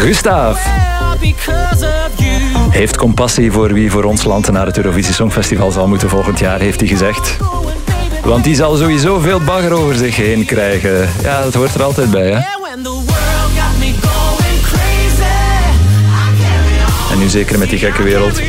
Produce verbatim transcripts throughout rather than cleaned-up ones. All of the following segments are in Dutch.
Gustav heeft compassie voor wie voor ons land naar het Eurovisie Songfestival zal moeten volgend jaar, heeft hij gezegd. Want die zal sowieso veel bagger over zich heen krijgen. Ja, dat hoort er altijd bij, hè. En nu zeker met die gekke wereld.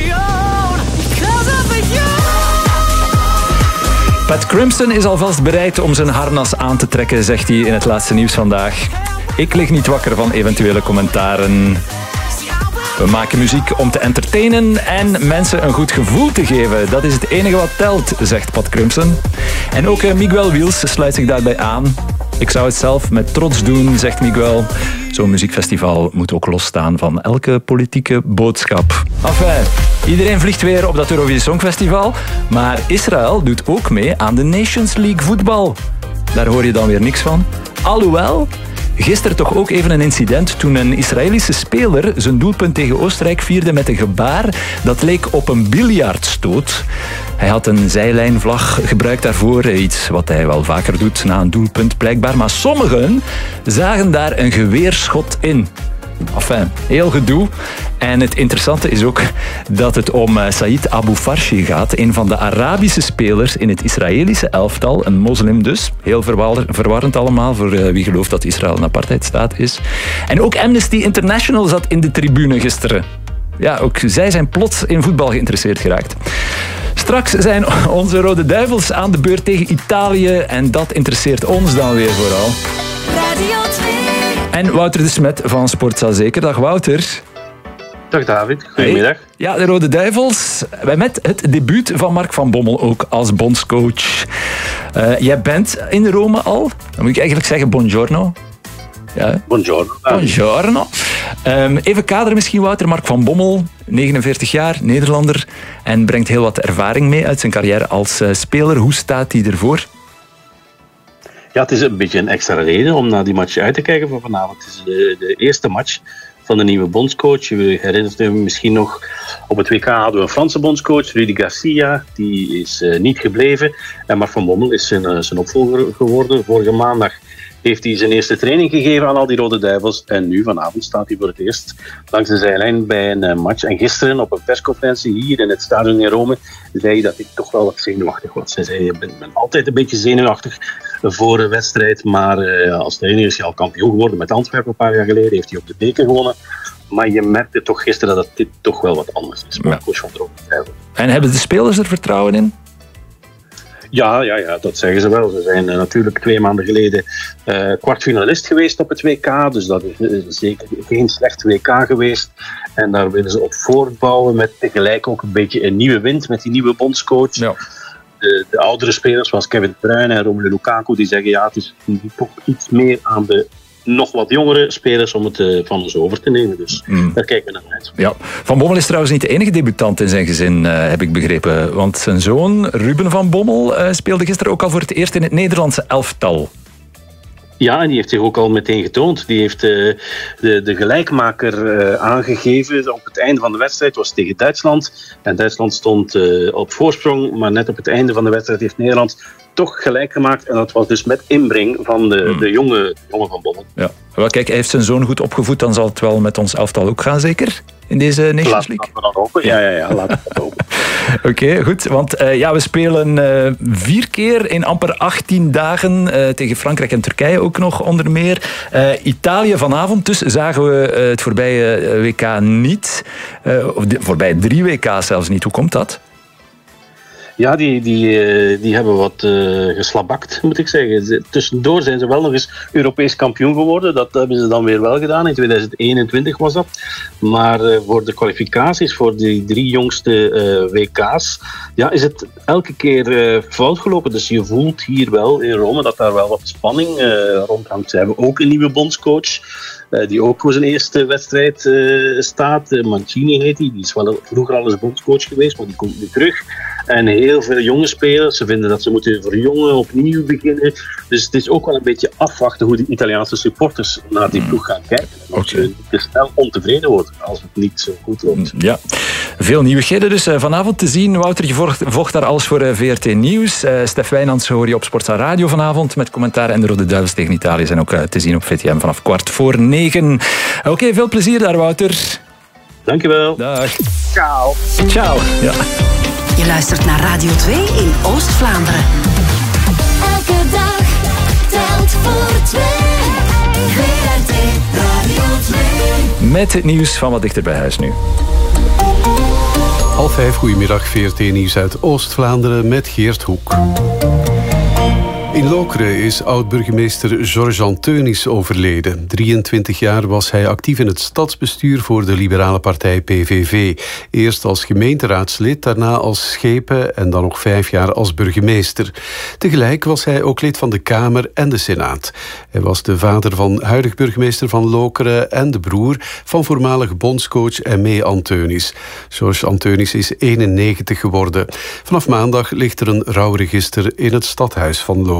Pat Crimson is alvast bereid om zijn harnas aan te trekken, zegt hij in het laatste nieuws vandaag. Ik lig niet wakker van eventuele commentaren. We maken muziek om te entertainen en mensen een goed gevoel te geven. Dat is het enige wat telt, zegt Pat Crimson. En ook uh, Miguel Wiels sluit zich daarbij aan. Ik zou het zelf met trots doen, zegt Miguel. Zo'n muziekfestival moet ook losstaan van elke politieke boodschap. Enfin, iedereen vliegt weer op dat Eurovisie Songfestival. Maar Israël doet ook mee aan de Nations League voetbal. Daar hoor je dan weer niks van. Alhoewel, gisteren toch ook even een incident toen een Israëlische speler zijn doelpunt tegen Oostenrijk vierde met een gebaar dat leek op een biljartstoot. Hij had een zijlijnvlag gebruikt daarvoor, iets wat hij wel vaker doet na een doelpunt blijkbaar. Maar sommigen zagen daar een geweerschot in. Enfin, heel gedoe. En het interessante is ook dat het om Saïd Abu Farshi gaat, een van de Arabische spelers in het Israëlische elftal, een moslim dus. Heel verwarrend allemaal voor wie gelooft dat Israël een apartheidstaat is. En ook Amnesty International zat in de tribune gisteren. Ja, ook zij zijn plots in voetbal geïnteresseerd geraakt. Straks zijn onze Rode Duivels aan de beurt tegen Italië en dat interesseert ons dan weer vooral. Radio twee. En Wouter de Smet van Sportza Zeker. Dag Wouter. Dag David, goedemiddag. Hey. Ja, de Rode Duivels. Met het debuut van Mark van Bommel ook als bondscoach. Uh, jij bent in Rome al. Dan moet ik eigenlijk zeggen buongiorno. Ja. Buongiorno. Buongiorno. Um, even kaderen misschien, Wouter. Mark van Bommel, negenenveertig jaar, Nederlander. En brengt heel wat ervaring mee uit zijn carrière als uh, speler. Hoe staat hij ervoor? Ja, het is een beetje een extra reden om naar die match uit te kijken van vanavond. Het is de, de eerste match van de nieuwe bondscoach. Je herinnert je misschien nog, op het W K hadden we een Franse bondscoach, Rudy Garcia. Die is uh, niet gebleven. En Mark van Bommel is zijn, uh, zijn opvolger geworden. Vorige maandag heeft hij zijn eerste training gegeven aan al die Rode Duivels. En nu vanavond staat hij voor het eerst langs de zijlijn bij een uh, match. En gisteren op een persconferentie hier in het stadion in Rome zei hij dat hij toch wel wat zenuwachtig was. Hij zei, ik ben, ben altijd een beetje zenuwachtig voor een wedstrijd. Maar uh, als trainer is hij al kampioen geworden met Antwerpen een paar jaar geleden. Heeft hij op de beker gewonnen. Maar je merkte toch gisteren dat dit toch wel wat anders is. Maar coach van de Rode Duivels. En hebben de spelers er vertrouwen in? Ja, ja, ja, dat zeggen ze wel. Ze zijn uh, natuurlijk twee maanden geleden uh, kwartfinalist geweest op het W K. Dus dat is uh, zeker geen slecht W K geweest. En daar willen ze op voortbouwen met tegelijk ook een beetje een nieuwe wind met die nieuwe bondscoach. Ja. De, de oudere spelers zoals Kevin De Bruyne en Romelu Lukaku die zeggen ja, het is toch iets meer aan de nog wat jongere spelers om het uh, van ons over te nemen. Dus mm. daar kijken we naar uit. Ja. Van Bommel is trouwens niet de enige debutant in zijn gezin, uh, heb ik begrepen. Want zijn zoon Ruben van Bommel uh, speelde gisteren ook al voor het eerst in het Nederlandse elftal. Ja, en die heeft zich ook al meteen getoond. Die heeft uh, de, de gelijkmaker uh, aangegeven op het einde van de wedstrijd. Het was tegen Duitsland. En Duitsland stond uh, op voorsprong. Maar net op het einde van de wedstrijd heeft Nederland toch gelijk gemaakt. En dat was dus met inbreng van de, hmm. de jonge, jonge Van Bommel. Ja. Wel, kijk, hij heeft zijn zoon goed opgevoed. Dan zal het wel met ons elftal ook gaan, zeker? In deze Nations League? Laten we dan open. Ja, ja, ja, laten we dat open. Oké, okay, goed. Want uh, ja, we spelen uh, vier keer in amper achttien dagen uh, tegen Frankrijk en Turkije ook nog onder meer. Uh, Italië vanavond dus zagen we uh, het voorbije uh, W K niet. Uh, of de voorbije drie W K's zelfs niet. Hoe komt dat? Ja, die, die, die hebben wat uh, geslabakt, moet ik zeggen. Tussendoor zijn ze wel nog eens Europees kampioen geworden. Dat hebben ze dan weer wel gedaan. In tweeduizend eenentwintig was dat. Maar uh, voor de kwalificaties, voor die drie jongste uh, W K's, ja, is het elke keer uh, fout gelopen. Dus je voelt hier wel in Rome dat daar wel wat spanning uh, rondhangt. Ze hebben ook een nieuwe bondscoach. Uh, die ook voor zijn eerste wedstrijd uh, staat. Uh, Mancini heet hij. Die is wel vroeger al eens bondscoach geweest, maar die komt nu terug. En heel veel jonge spelers, ze vinden dat ze moeten verjongen, opnieuw beginnen. Dus het is ook wel een beetje afwachten hoe de Italiaanse supporters naar die ploeg gaan kijken. Of okay. ze te snel ontevreden worden als het niet zo goed loopt. Ja, veel nieuwigheden dus uh, vanavond te zien. Wouter, je volgt, volgt daar alles voor uh, V R T Nieuws. Uh, Stef Wijnands hoor je op Sportza Radio vanavond met commentaar. En de Rode Duivels tegen Italië zijn ook uh, te zien op V T M vanaf kwart voor negen. Oké, okay, veel plezier daar, Wouter. Dankjewel. Dag. Ciao. Ciao. Ja. Je luistert naar Radio twee in Oost-Vlaanderen. Elke dag telt voor twee. V R T Radio twee. Met het nieuws van wat dichter bij huis nu. Half vijf, goedemiddag, V R T Nieuws uit Oost-Vlaanderen met Geert Hoek. In Lokeren is oud-burgemeester Georges Anteunis overleden. drieëntwintig jaar was hij actief in het stadsbestuur voor de liberale partij P V V. Eerst als gemeenteraadslid, daarna als schepen en dan nog vijf jaar als burgemeester. Tegelijk was hij ook lid van de Kamer en de Senaat. Hij was de vader van huidig burgemeester van Lokeren en de broer van voormalig bondscoach Aimé Anteunis. Georges Anteunis is eenennegentig geworden. Vanaf maandag ligt er een rouwregister in het stadhuis van Lokeren.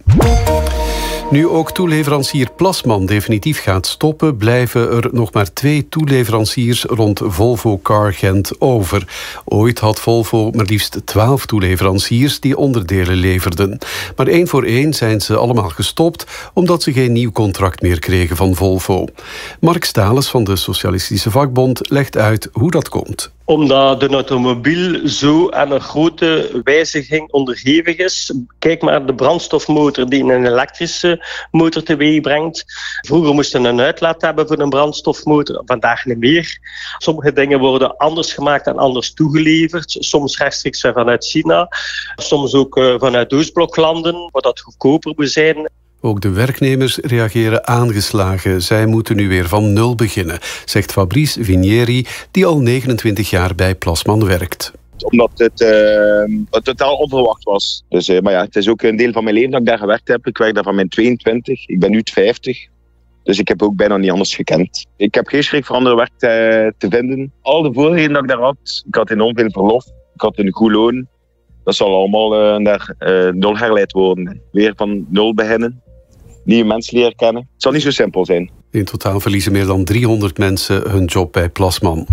Nu ook toeleverancier Plasman definitief gaat stoppen, blijven er nog maar twee toeleveranciers rond Volvo Car Gent over. Ooit had Volvo maar liefst twaalf toeleveranciers die onderdelen leverden. Maar één voor één zijn ze allemaal gestopt, omdat ze geen nieuw contract meer kregen van Volvo. Mark Stales van de Socialistische Vakbond legt uit hoe dat komt. Omdat de automobiel zo aan een grote wijziging onderhevig is. Kijk maar de brandstofmotor die een elektrische motor teweeg brengt. Vroeger moesten we een uitlaat hebben voor een brandstofmotor, vandaag niet meer. Sommige dingen worden anders gemaakt en anders toegeleverd. Soms rechtstreeks vanuit China, soms ook vanuit Oostbloklanden, waar dat goedkoper moet zijn. Ook de werknemers reageren aangeslagen. Zij moeten nu weer van nul beginnen, zegt Fabrice Vinieri, die al negenentwintig jaar bij Plasman werkt. Omdat het uh, totaal onverwacht was. Dus, uh, maar ja, het is ook een deel van mijn leven dat ik daar gewerkt heb. Ik werk daar van mijn tweeëntwintig. Ik ben nu vijftig. Dus ik heb ook bijna niet anders gekend. Ik heb geen schrik voor andere werk te, te vinden. Al de voordelen dat ik daar had. Ik had enorm veel verlof. Ik had een goed loon. Dat zal allemaal uh, naar uh, nul herleid worden. Weer van nul beginnen. Nieuwe mensen leren kennen. Het zal niet zo simpel zijn. In totaal verliezen meer dan driehonderd mensen hun job bij Plasman.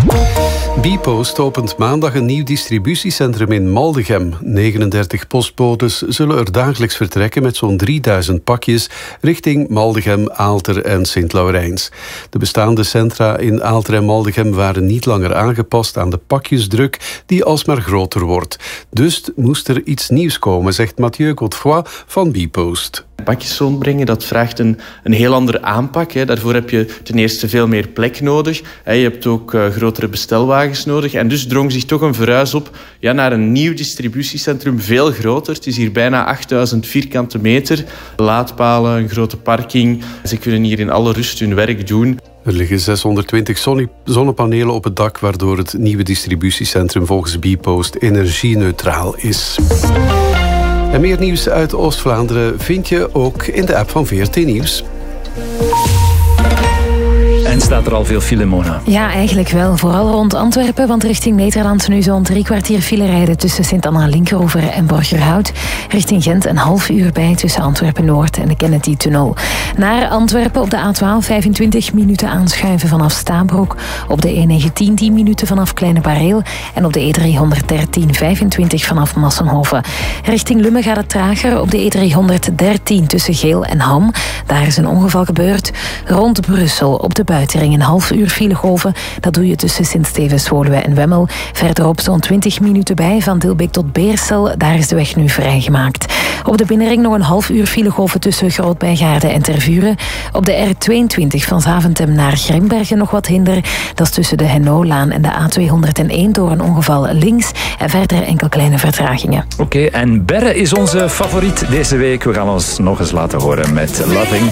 Bpost opent maandag een nieuw distributiecentrum in Maldegem. negenendertig postbodes zullen er dagelijks vertrekken met zo'n drieduizend pakjes richting Maldegem, Aalter en Sint-Laurijns. De bestaande centra in Aalter en Maldegem waren niet langer aangepast aan de pakjesdruk die alsmaar groter wordt. Dus moest er iets nieuws komen, zegt Mathieu Godefroy van Bpost. Pakjes rondbrengen, dat vraagt een, een heel andere aanpak. Hè. Daarvoor heb je ten eerste veel meer plek nodig. Je hebt ook uh, grotere bestelwagens nodig. En dus drong zich toch een verhuis op ja, naar een nieuw distributiecentrum, veel groter. Het is hier bijna achtduizend vierkante meter. Laadpalen, een grote parking. Ze kunnen hier in alle rust hun werk doen. Er liggen zeshonderdtwintig zonnepanelen op het dak, waardoor het nieuwe distributiecentrum volgens Bpost energieneutraal is. En meer nieuws uit Oost-Vlaanderen vind je ook in de app van V R T Nieuws. En staat er al veel file, Mona? Ja, eigenlijk wel. Vooral rond Antwerpen, want richting Nederland nu zo'n drie kwartier file rijden tussen Sint-Anna-Linkeroever en Borgerhout. Richting Gent een half uur bij tussen Antwerpen-Noord en de Kennedy-tunnel. Naar Antwerpen op de A twaalf vijfentwintig minuten aanschuiven vanaf Stabroek. Op de E negentien tien minuten vanaf Kleine Bareel. En op de E driehonderddertien vijfentwintig vanaf Massenhoven. Richting Lummen gaat het trager op de E driehonderddertien tussen Geel en Ham. Daar is een ongeval gebeurd. Rond Brussel op de buitenring een half uur filegolven. Dat doe je tussen Sint-Stevens, Woluwe en Wemmel. Verderop zo'n twintig minuten bij van Dilbeek tot Beersel. Daar is de weg nu vrijgemaakt. Op de binnenring nog een half uur filegolven tussen Groot-Bijgaarde en Tervuren. Op de R tweeëntwintig van Zaventem naar Grimbergen nog wat hinder. Dat is tussen de Hennolaan en de A tweehonderdéén door een ongeval links. En verder enkel kleine vertragingen. Oké, okay, en Berre is onze favoriet deze week. We gaan ons nog eens laten horen met Loving.